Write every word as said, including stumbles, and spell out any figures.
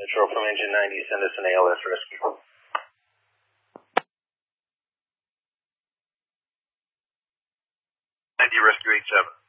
Control from engine ninety, send us an A L S rescue. ninety rescue eight seven.